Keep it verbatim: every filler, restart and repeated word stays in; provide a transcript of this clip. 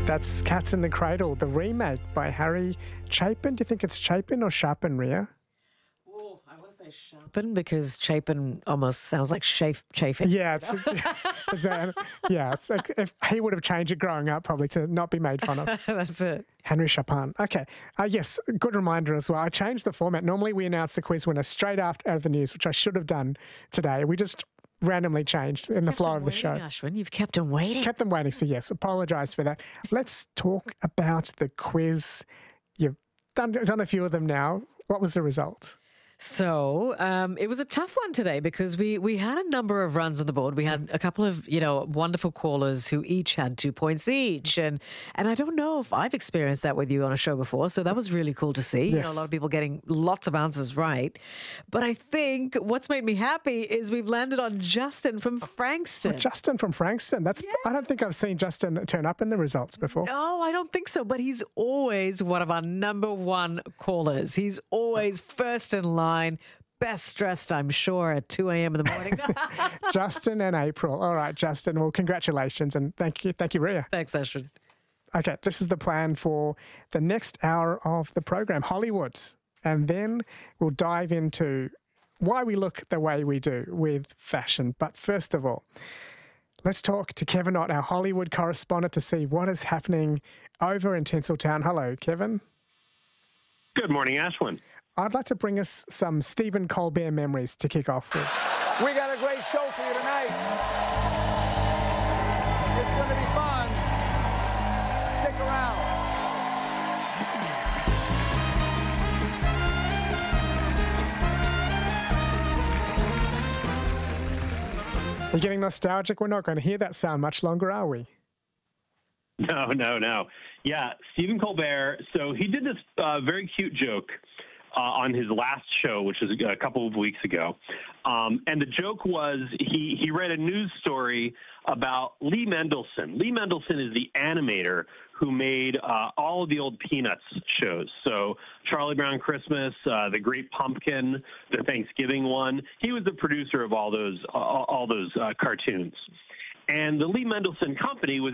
That's Cats in the Cradle, the remake by Harry Chapin. Do you think it's Chapin or Chapin, Ria? Oh, I want to say Chapin because Chapin almost sounds like chafe, chafing. Yeah, it's, it's a, yeah. It's like if he would have changed it growing up, probably to not be made fun of. That's it. Henry Chapin. Okay. Uh, yes, good reminder as well. I changed the format. Normally we announce the quiz winner straight after out of the news, which I should have done today. We just randomly changed in the flow of the show. Ashwin, you've kept them waiting. Kept them waiting. So yes, apologise for that. Let's talk about the quiz. You've done done a few of them now. What was the result? So um, it was a tough one today because we we had a number of runs on the board. We had a couple of, you know, wonderful callers who each had two points each. And and I don't know if I've experienced that with you on a show before. So that was really cool to see. Yes. You know, a lot of people getting lots of answers right. But I think what's made me happy is we've landed on Justin from Frankston. Oh, Justin from Frankston. That's Yeah. I don't think I've seen Justin turn up in the results before. No, I don't think so. But he's always one of our number one callers. He's always first in line. Best dressed, I'm sure, at two a.m. in the morning. Justin and April. All right, Justin. Well, congratulations and thank you, thank you, Ria. Thanks, Ashwin. Okay, this is the plan for the next hour of the program, Hollywood, and then we'll dive into why we look the way we do with fashion. But first of all, let's talk to Kevin Ott, our Hollywood correspondent, to see what is happening over in Tinseltown. Hello, Kevin. Good morning, Ashwin. I'd like to bring us some Stephen Colbert memories to kick off with. We got a great show for you tonight. It's going to be fun. Stick around. Are you getting nostalgic? We're not going to hear that sound much longer, are we? No, no, no. Yeah, Stephen Colbert. So he did this uh, very cute joke uh, on his last show, which was a couple of weeks ago. Um, and the joke was he, he read a news story about Lee Mendelsohn. Lee Mendelsohn is the animator who made uh, all of the old Peanuts shows. So Charlie Brown Christmas, uh, The Great Pumpkin, the Thanksgiving one. He was the producer of all those, all, all those uh, cartoons. And the Lee Mendelsohn Company was